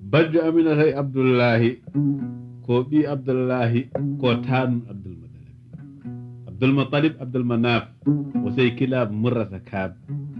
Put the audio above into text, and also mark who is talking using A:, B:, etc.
A: bajjo aminata e abdoullahi ko ɓi abdoullahi ko tanum abdoulmutalib abdoulmutalib abdoulmanaf o sey kilab murrata kaab